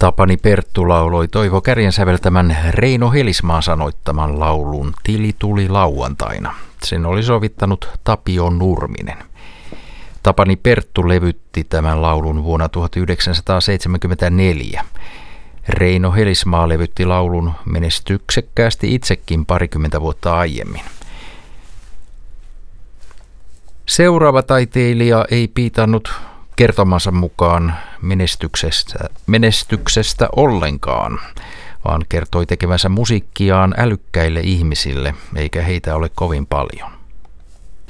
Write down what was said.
Tapani Perttu lauloi Toivo Kärjen säveltämän Reino Helismaan sanoittaman laulun Tili tuli lauantaina. Sen oli sovittanut Tapio Nurminen. Tapani Perttu levytti tämän laulun vuonna 1974. Reino Helismaa levytti laulun menestyksekkäästi itsekin parikymmentä vuotta aiemmin. Seuraava taiteilija ei piitannut kertomansa mukaan menestyksestä ollenkaan, vaan kertoi tekevänsä musiikkiaan älykkäille ihmisille, eikä heitä ole kovin paljon.